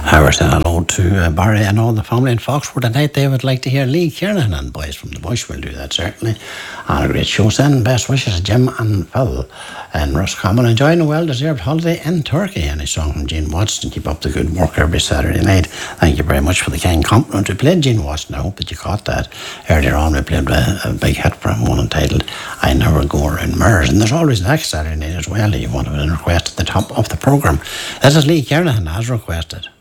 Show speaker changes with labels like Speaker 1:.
Speaker 1: I was saying hello to Barry and all the family in Foxford tonight. They would like to hear Lee Kiernan and Boys from the Bush. Will do that certainly. And a great show. Send best wishes to Jim and Phil and Roscommon. Enjoying a well-deserved holiday in Turkey. And a song from Gene Watson. Keep up the good work every Saturday night. Thank you very much for the kind compliment. We played Gene Watson. I hope that you caught that. Earlier on we played a big hit from one entitled I Never Go Around Mars. And there's always next Saturday night as well if you want to request at the top of the programme. This is Lee Kiernan as requested.